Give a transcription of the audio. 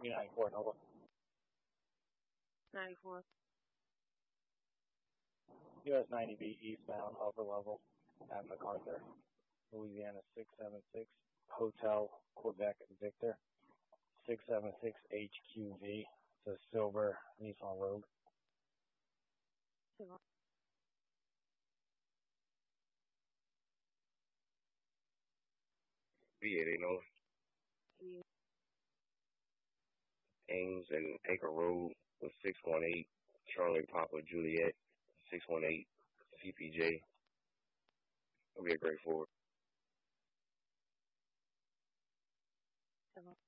U94 Nova. 94. US 90B eastbound, upper level at MacArthur, Louisiana 676, Hotel Quebec Victor, 676 HQV. It's a silver Nissan Rogue. V8 Nova. Ames and Acre Road with 618 Charlie Papa Juliet 618 CPJ. It'll be a great Ford.